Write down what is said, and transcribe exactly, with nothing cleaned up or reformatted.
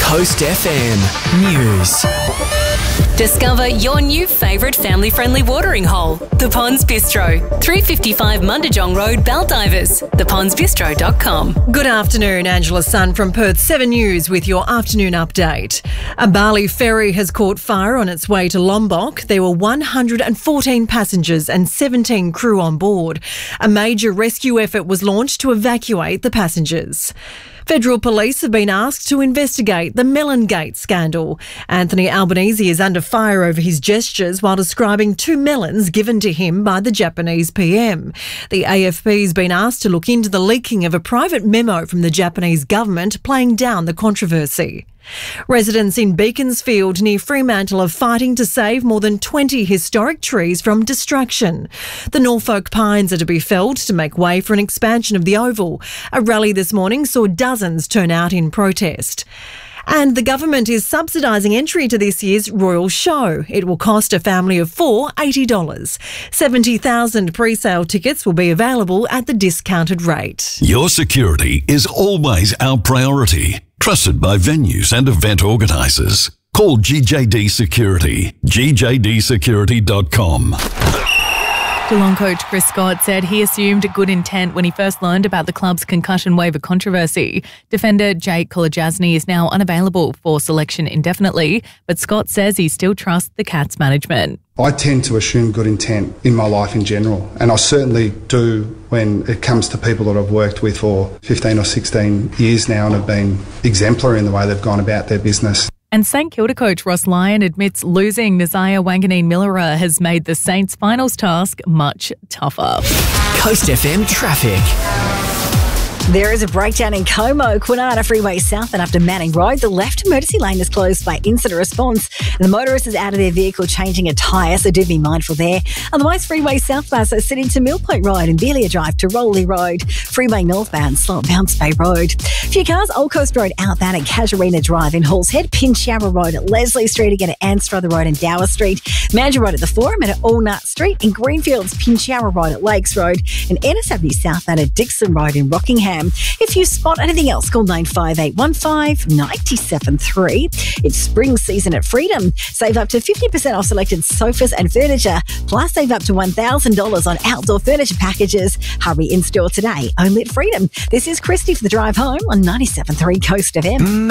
Coast F M News. Discover your new favourite family-friendly watering hole, The Ponds Bistro, three fifty-five Mundijong Road, Baldivis, the ponds bistro dot com. Good afternoon, Angela Sun from Perth seven News with your afternoon update. A Bali ferry has caught fire on its way to Lombok. There were one hundred fourteen passengers and seventeen crew on board. A major rescue effort was launched to evacuate the passengers. Federal police have been asked to investigate the Melongate scandal. Anthony Albanese is under fire over his gestures while describing two melons given to him by the Japanese P M. The A F P has been asked to look into the leaking of a private memo from the Japanese government playing down the controversy. Residents in Beaconsfield near Fremantle are fighting to save more than twenty historic trees from destruction. The Norfolk pines are to be felled to make way for an expansion of the Oval. A rally this morning saw dozens turn out in protest. And the government is subsidising entry to this year's Royal Show. It will cost a family of four eighty dollars. seventy thousand pre-sale tickets will be available at the discounted rate. Your security is always our priority. Trusted by venues and event organisers. Call G J D Security, g j d security dot com. Geelong coach Chris Scott said he assumed good intent when he first learned about the club's concussion waiver controversy. Defender Jake Kolajasny is now unavailable for selection indefinitely, but Scott says he still trusts the Cats management. I tend to assume good intent in my life in general, and I certainly do when it comes to people that I've worked with for fifteen or sixteen years now and have been exemplary in the way they've gone about their business. And St Kilda coach Ross Lyon admits losing Nasiah Wanganeen-Millera has made the Saints' finals task much tougher. Coast F M traffic. There is a breakdown in Como, Kwinana Freeway south and after Manning Road. The left emergency lane is closed by incident response. The motorist is out of their vehicle changing a tyre, so do be mindful there. Otherwise, Freeway southbound, so sit into Mill Point Road and Belia Drive to Rowley Road. Freeway northbound, slow at Bounce Bay Road. Few cars, Old Coast Road outbound at Casuarina Drive in Halls Head, Pinchara Road at Leslie Street, again at Anstruther Road and Dower Street. Mandurah Road at the Forum and at Allnut Street. In Greenfields, Pinchara Road at Lakes Road and Ennis Avenue southbound at Dixon Road in Rockingham. If you spot anything else, call nine five eight one five nine seven three. It's spring season at Freedom. Save up to fifty percent off selected sofas and furniture, plus save up to one thousand dollars on outdoor furniture packages. Hurry in store today, only at Freedom. This is Christy for The Drive Home on ninety-seven point three Coast F M.